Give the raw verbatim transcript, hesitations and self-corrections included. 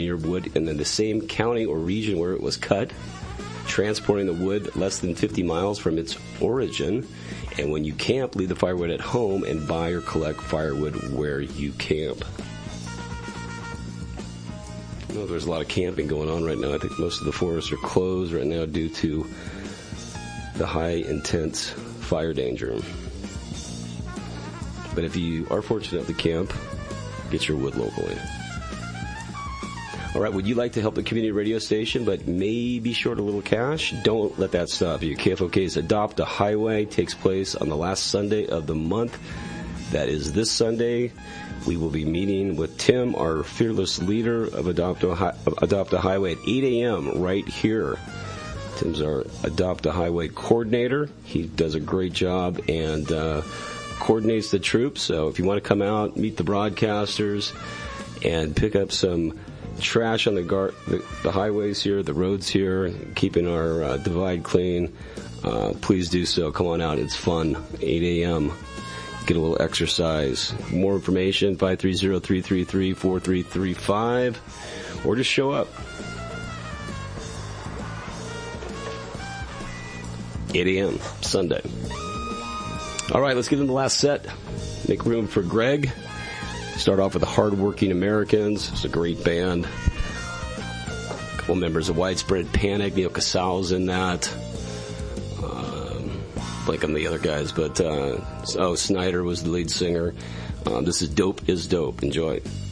your wood in the same county or region where it was cut, transporting the wood less than fifty miles from its origin. And when you camp, leave the firewood at home and buy or collect firewood where you camp. I know there's a lot of camping going on right now. I think most of the forests are closed right now due to the high intense fire danger. But if you are fortunate to camp, get your wood locally. All right, would you like to help the community radio station but may be short a little cash? Don't let that stop you. K F O K's Adopt a Highway takes place on the last Sunday of the month. That is this Sunday. We will be meeting with Tim, our fearless leader of Adopt a, Hi- Adopt a Highway, at eight a.m. right here. Tim's our Adopt a Highway coordinator. He does a great job and uh, coordinates the troops. So if you want to come out, meet the broadcasters, and pick up some trash on the, gar- the, the highways here, the roads here, keeping our uh, divide clean, uh, please do so. Come on out. It's fun. eight a.m. Get a little exercise. More information, five three zero, three three three, four three three five, or just show up. eight a.m. Sunday. All right, let's get into the last set. Make room for Greg. Start off with the Hardworking Americans. It's a great band. A couple members of Widespread Panic. Neil Casale's in that. Um, like on the other guys, but uh, oh, Snyder was the lead singer. Um, this is Dope is Dope. Enjoy.